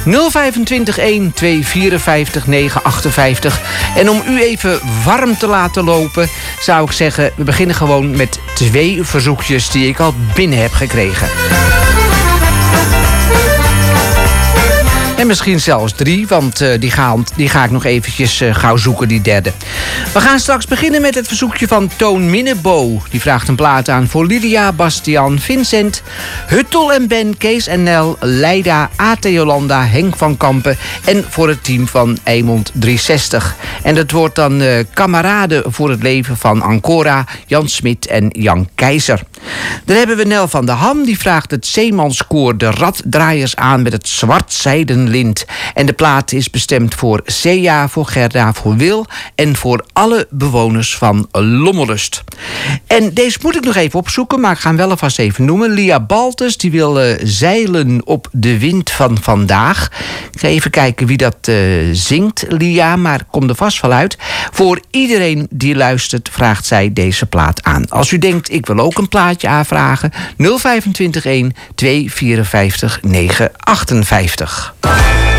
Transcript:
025 1 254 958. En om u even warm te laten lopen, zou ik zeggen, we beginnen gewoon met 2 verzoekjes die ik al binnen heb gekregen. En misschien zelfs 3, want die ga ik nog eventjes gauw zoeken, die derde. We gaan straks beginnen met het verzoekje van Toon Minnebo. Die vraagt een plaat aan voor Lydia, Bastiaan, Vincent, Huttel en Ben, Kees en Nel, Leida, A.T. Jolanda, Henk van Kampen en voor het team van Eimond 360. En dat wordt dan Kameraden voor het leven van Ancora, Jan Smit en Jan Keizer. Dan hebben we Nel van der Ham, die vraagt het Zeemanskoor de Raddraaiers aan met het Zwartzijden Lint. En de plaat is bestemd voor Sea, voor Gerda, voor Wil en voor alle bewoners van Lommelust. En deze moet ik nog even opzoeken, maar ik ga hem wel alvast even noemen. Lia Baltes, die wil zeilen op de wind van vandaag. Ik ga even kijken wie dat zingt, Lia, maar kom er vast wel uit. Voor iedereen die luistert vraagt zij deze plaat aan. Als u denkt, ik wil ook een plaatje aanvragen, 025 1 254 958.